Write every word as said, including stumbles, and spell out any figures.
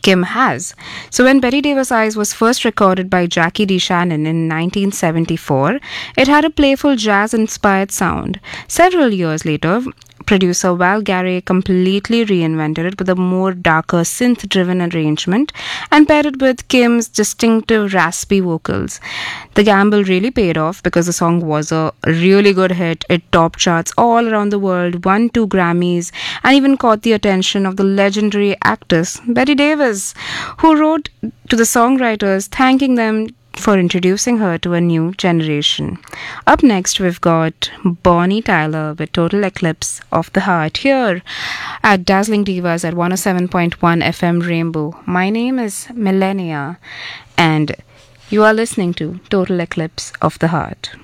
Kim has. So, when Betty Davis Eyes was first recorded by Jackie D. Shannon in nineteen seventy-four, it had a playful jazz inspired sound. Several years later, producer Val Garay completely reinvented it with a more darker synth driven arrangement and paired it with Kim's distinctive raspy vocals. The gamble really paid off because the song was a really good hit. It topped charts all around the world, won two Grammys, and even caught the attention of the legendary actress Betty Davis, who wrote to the songwriters thanking them for introducing her to a new generation. Up next, we've got Bonnie Tyler with Total Eclipse of the Heart here at Dazzling Divas at one oh seven point one F M Rainbow. My name is Millennia, and you are listening to Total Eclipse of the Heart.